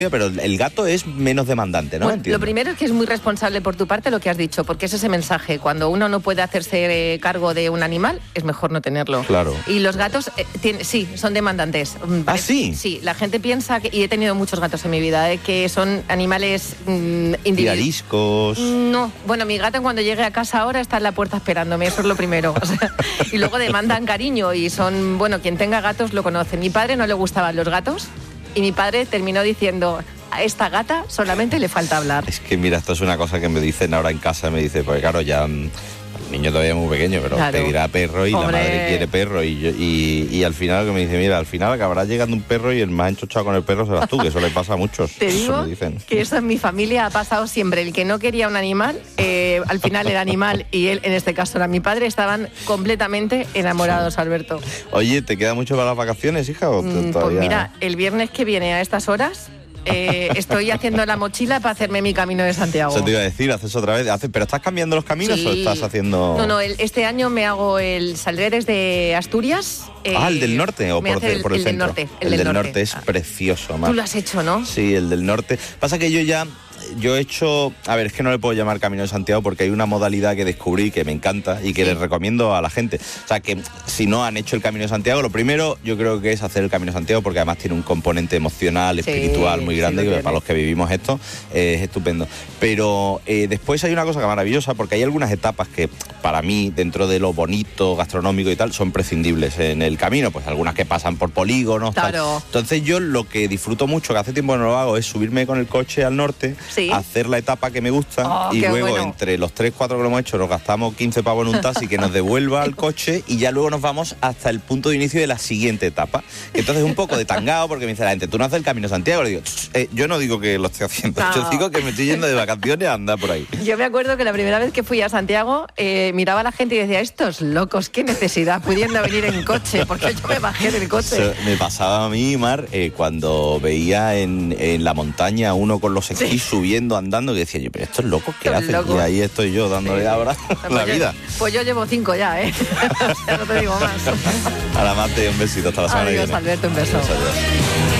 pero el gato es menos demandante, ¿no? Bueno, lo primero es que es muy responsable por tu parte lo que has dicho, porque es ese mensaje. Cuando uno no puede hacerse cargo de un animal, es mejor no tenerlo. Claro. Y los gatos, sí, son demandantes. ¿Ah, sí? Sí, la gente piensa, y he tenido muchos gatos en mi vida, que son animales individuales. Ariscos. No, bueno, mi gata cuando llegue a casa ahora está en la puerta esperándome, eso es lo primero. O sea, y luego demandan cariño y son, bueno, quien tenga gatos lo conoce. Mi padre no le gustaban los gatos. Y mi padre terminó diciendo, a esta gata solamente le falta hablar. Es que mira, esto es una cosa que me dicen ahora en casa, me dice, porque claro, ya el niño todavía es muy pequeño, pero claro, pedirá perro y hombre, la madre quiere perro. Y al final que me dice, mira, al final acabará llegando un perro y el más enchochado con el perro serás tú, que eso le pasa a muchos. Te digo eso me dicen. Que eso en mi familia ha pasado siempre. El que no quería un animal, al final el animal y él, en este caso era mi padre, estaban completamente enamorados, Alberto. Oye, ¿te queda mucho para las vacaciones, hija? ¿O todavía? Pues mira, el viernes que viene a estas horas estoy haciendo la mochila para hacerme mi camino de Santiago. Eso te iba a decir, haces otra vez. ¿Pero estás cambiando los caminos o estás haciendo...? No, este año me hago saldré desde Asturias. ¿El del norte o por el centro? Del norte, el del norte es precioso, Mar. Tú lo has hecho, ¿no? Sí, el del norte. Pasa que yo he hecho, a ver, es que no le puedo llamar Camino de Santiago porque hay una modalidad que descubrí que me encanta y que les recomiendo a la gente. O sea, que si no han hecho el Camino de Santiago, lo primero yo creo que es hacer el Camino de Santiago porque además tiene un componente emocional, espiritual muy grande, que para los que vivimos esto es estupendo. Pero después hay una cosa que es maravillosa porque hay algunas etapas que para mí, dentro de lo bonito, gastronómico y tal, son prescindibles en el camino, pues algunas que pasan por polígonos, claro. Tal. Entonces yo lo que disfruto mucho, que hace tiempo no lo hago, es subirme con el coche al norte, hacer la etapa que me gusta y luego entre los 3-4 que lo hemos hecho nos gastamos 15 pavos en un taxi que nos devuelva al coche y ya luego nos vamos hasta el punto de inicio de la siguiente etapa. Entonces un poco de tangao porque me dice la gente, tú no haces el Camino de Santiago. Le digo, yo no digo que lo estoy haciendo, yo digo que me estoy yendo de vacaciones a andar por ahí. Yo me acuerdo que la primera vez que fui a Santiago miraba a la gente y decía, estos locos, qué necesidad pudiendo venir en coche, porque yo me bajé del coche. Me pasaba a mí, Mar, cuando veía en la montaña uno con los esquís subiendo, andando, que decía yo, pero estos locos, ¿qué hacen? Y ahí estoy yo dándole ahora la vida. Pues yo llevo 5 ya, no te digo más. A la Mate, un besito, hasta la semana que viene. Adiós, Alberto, un beso. Adiós.